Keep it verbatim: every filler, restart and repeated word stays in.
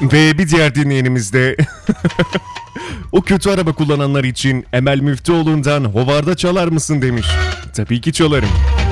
Ve bir diğer dinleyenimiz de o kötü araba kullananlar için Emel Müftüoğlu'ndan Hovarda çalar mısın demiş. Tabii ki çalarım.